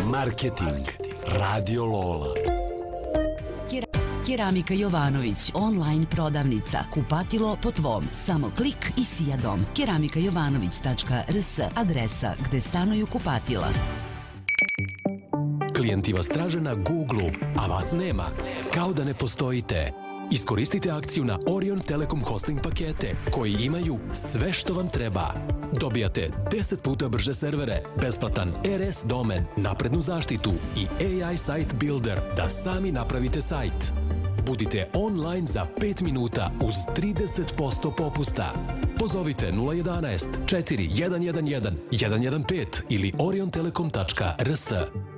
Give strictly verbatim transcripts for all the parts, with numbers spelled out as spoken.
Marketing. Radio Lola. Keramika Jovanović, online prodavnica, kupatilo po tvom, samo klik i sijadom. keramika jovanović tačka r s, adresa gde stanuju kupatila. Klijenti vas traže na Google, a vas nema, kao da ne postojite. Iskoristite akciju na Orion Telekom hosting pakete, koji imaju sve što vam treba. Dobijate deset puta brže servere, besplatan R S domen, naprednu zaštitu i A I Site Builder da sami napravite sajt. Budite online za pet minuta uz trideset posto popusta. Pozovite nula jedanaest četiri jedan jedan jedan jedan jedan pet ili orion telekom tačka r s.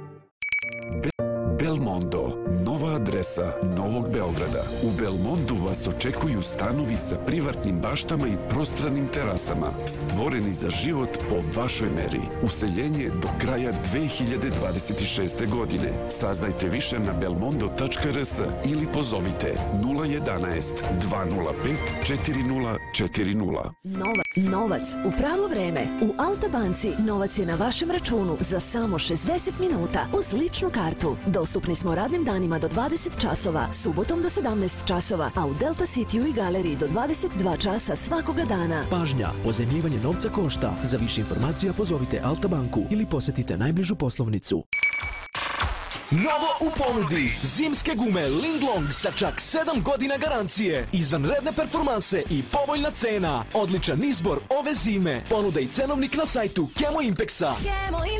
Belmondo, nova adresa Novog Beograda. U Belmondu vas očekuju stanovi sa privatnim baštama i prostranim terasama, stvoreni za život po vašoj meri. Useljenje do kraja dve hiljade dvadeset šeste. godine. Saznajte više na belmondo tačka r s ili pozovite nula jedanaest dva nula pet četiri nula četiri nula. Nova, novac u pravo vreme. U Alta banci novac je na vašem računu za samo šezdeset minuta uz ličnu kartu. Dostupni smo radnim danima do dvadeset časova, subotom do sedamnaest časova, a u Delta Cityu i galeriji do dvadeset dva časa svakoga dana. Pažnja, pozajmljivanje novca košta. Za više informacija pozovite Alta banku ili posetite najbližu poslovnicu. Novo u ponudi, zimske gume Linglong sa čak sedam godina garancije, izvanredne performanse i povoljna cena. Odličan izbor ove zime. Ponuda i cenovnik na sajtu Kemo Impexa. Kemo